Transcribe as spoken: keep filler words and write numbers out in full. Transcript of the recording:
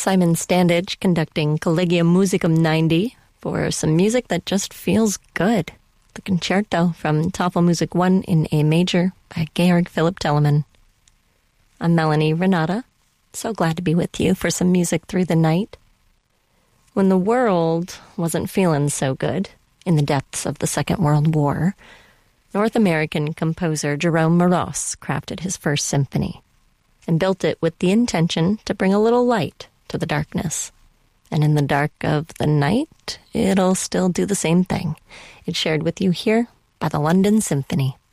Simon Standage conducting Collegium Musicum ninety for some music that just feels good. The Concerto from Tafelmusik one in A major by Georg Philipp Telemann. I'm Melanie Renata. So glad to be with you for some music through the night. When the world wasn't feeling so good in the depths of the Second World War, North American composer Jerome Moross crafted his first symphony and built it with the intention to bring a little light to the darkness. And in the dark of the night, it'll still do the same thing. It's shared with you here by the London Symphony.